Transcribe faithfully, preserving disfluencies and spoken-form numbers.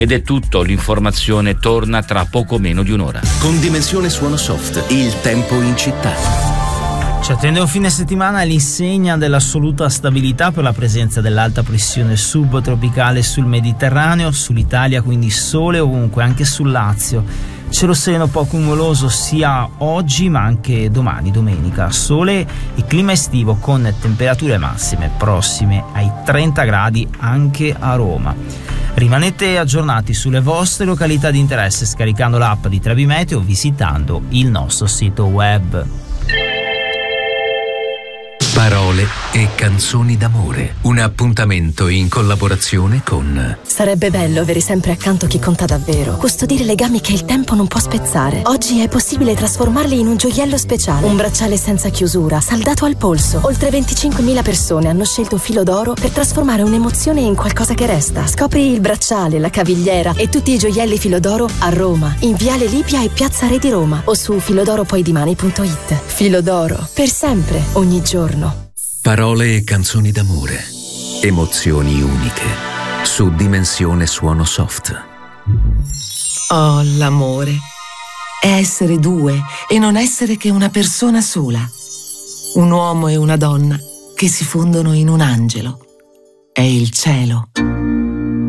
Ed è tutto, l'informazione torna tra poco meno di un'ora. Con Dimensione Suono Soft, il tempo in città. Ci attende un fine settimana all'insegna dell'assoluta stabilità per la presenza dell'alta pressione subtropicale sul Mediterraneo, sull'Italia, quindi sole ovunque, anche sul Lazio. Cielo sereno poco nuvoloso sia oggi ma anche domani, domenica. Sole e clima estivo con temperature massime prossime ai trenta gradi anche a Roma. Rimanete aggiornati sulle vostre località di interesse scaricando l'app di Trebi Meteo o visitando il nostro sito web. Parole e canzoni d'amore. Un appuntamento in collaborazione con... Sarebbe bello avere sempre accanto chi conta davvero. Custodire legami che il tempo non può spezzare. Oggi è possibile trasformarli in un gioiello speciale. Un bracciale senza chiusura, saldato al polso. Oltre venticinquemila persone hanno scelto Filo d'Oro per trasformare un'emozione in qualcosa che resta. Scopri il bracciale, la cavigliera e tutti i gioielli Filo d'Oro a Roma, in Viale Libia e Piazza Re di Roma o su filodoropoi-di-mani punto it. Filo d'Oro, per sempre, ogni giorno. Parole e canzoni d'amore. Emozioni uniche. Su Dimensione Suono Soft. Oh, l'amore. È essere due e non essere che una persona sola. Un uomo e una donna che si fondono in un angelo. È il cielo.